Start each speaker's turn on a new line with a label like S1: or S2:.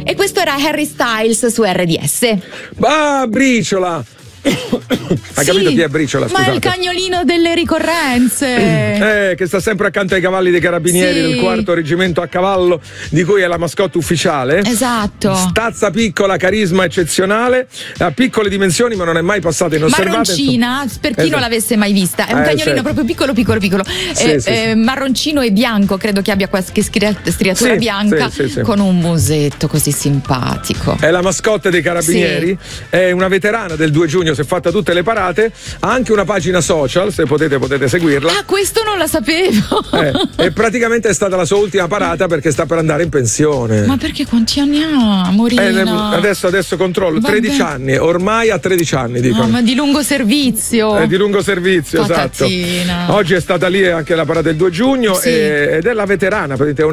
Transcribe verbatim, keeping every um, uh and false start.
S1: E questo era Harry Styles su R D S.
S2: Ah, briciola! Hai
S1: Sì,
S2: capito chi è Briciola?
S1: Ma
S2: Scusate.
S1: è il cagnolino delle ricorrenze.
S2: Eh, che sta sempre accanto ai cavalli dei carabinieri
S1: Sì.
S2: del quarto reggimento a cavallo, di cui è la mascotte ufficiale.
S1: Esatto.
S2: Stazza piccola, carisma eccezionale, ha piccole dimensioni ma non è mai passata inosservata.
S1: Marroncina, per chi
S2: Esatto.
S1: non l'avesse mai vista, è un
S2: Eh,
S1: cagnolino
S2: certo.
S1: proprio piccolo piccolo piccolo,
S2: Sì,
S1: eh,
S2: sì,
S1: eh,
S2: sì.
S1: marroncino e bianco, credo che abbia qualche stria- striatura
S2: Sì,
S1: bianca,
S2: sì, sì, sì.
S1: con un musetto così simpatico.
S2: È la mascotte dei carabinieri, è una veterana del due giugno, si è fatta tutte le parate, ha anche una pagina social, se potete potete seguirla.
S1: Ah, questo non la sapevo.
S2: Eh, e praticamente è stata la sua ultima parata perché sta per andare in pensione.
S1: Ma perché quanti anni ha, Morina?
S2: Eh, ne- adesso, adesso controllo,
S1: Vabbè.
S2: tredici anni, ormai ha tredici anni dicono.
S1: No, ma di lungo servizio.
S2: È di lungo servizio,
S1: Patatina.
S2: esatto. Oggi è stata lì anche la parata del due giugno
S1: Sì.
S2: e- ed è la veterana, praticamente, è una